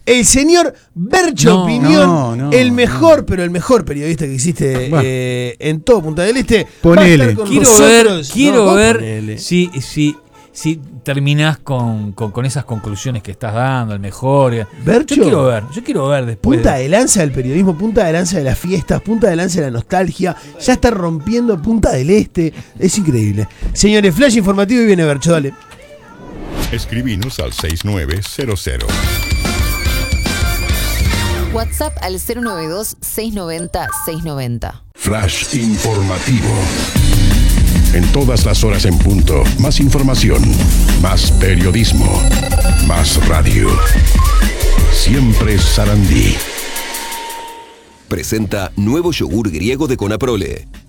el señor Bercho Opinión, el mejor periodista que existe en todo Punta del Este. Ponele. Quiero ver si terminás con esas conclusiones que estás dando, el mejor. Bercho, yo quiero ver después. Punta de lanza del periodismo, punta de lanza de las fiestas, punta de lanza de la nostalgia. Ya está rompiendo Punta del Este. Es increíble. Señores, flash informativo y viene Bercho, dale. Escribinos al 6900. WhatsApp al 092-690-690. Flash informativo. En todas las horas en punto. Más información. Más periodismo. Más radio. Siempre Sarandí. Presenta nuevo yogur griego de Conaprole.